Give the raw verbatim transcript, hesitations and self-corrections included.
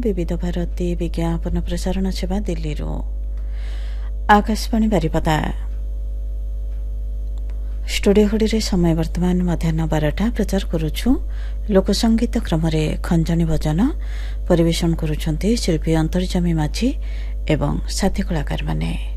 विविध भारती विज्ञापन प्रसारण सेवा दिल्ली आकाशवाणी बारिपदा स्टूडियो घड़ी समय वर्तमान मध्याह्न बारटा प्रचार करुछु लोकसंगीत क्रम खंजनी भजन परिवेशन करुछंती शिल्पी अंतर्जामी माझी एवं साथी कलाकार माने।